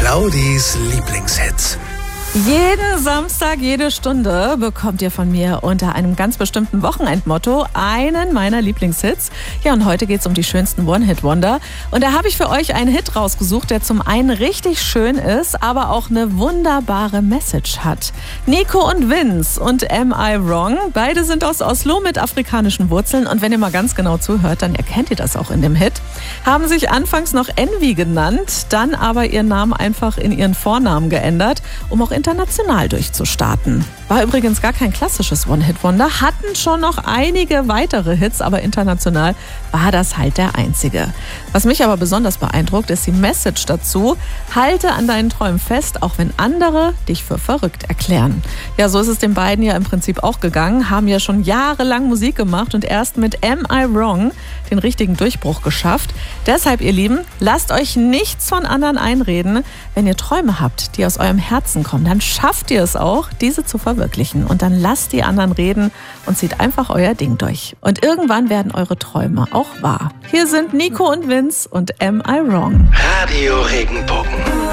Claudis Lieblingshits. Jeden Samstag, jede Stunde bekommt ihr von mir unter einem ganz bestimmten Wochenendmotto einen meiner Lieblingshits. Ja, und heute geht's um die schönsten One-Hit-Wonder. Und da habe ich für euch einen Hit rausgesucht, der zum einen richtig schön ist, aber auch eine wunderbare Message hat. Nico und Vince und Am I Wrong? Beide sind aus Oslo mit afrikanischen Wurzeln. Und wenn ihr mal ganz genau zuhört, dann erkennt ihr das auch in dem Hit. Haben sich anfangs noch Envy genannt, dann aber ihren Namen einfach in ihren Vornamen geändert, um auch international durchzustarten. War übrigens gar kein klassisches One-Hit-Wonder, hatten schon noch einige weitere Hits, aber international war das halt der einzige. Was mich aber besonders beeindruckt, ist die Message dazu: Halte an deinen Träumen fest, auch wenn andere dich für verrückt erklären. Ja, so ist es den beiden ja im Prinzip auch gegangen, haben ja schon jahrelang Musik gemacht und erst mit Am I Wrong den richtigen Durchbruch geschafft. Deshalb, ihr Lieben, lasst euch nichts von anderen einreden. Wenn ihr Träume habt, die aus eurem Herzen kommen, dann schafft ihr es auch, diese zu verwirklichen. Und dann lasst die anderen reden und zieht einfach euer Ding durch. Und irgendwann werden eure Träume auch wahr. Hier sind Nico und Vince und Am I Wrong? Radio Regenbogen.